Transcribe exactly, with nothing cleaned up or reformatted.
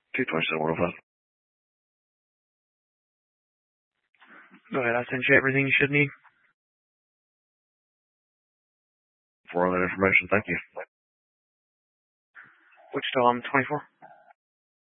two twenty-seven, one oh five. Go ahead. I sent you everything you should need. For all that information, thank you. Wichita, I'm twenty-four.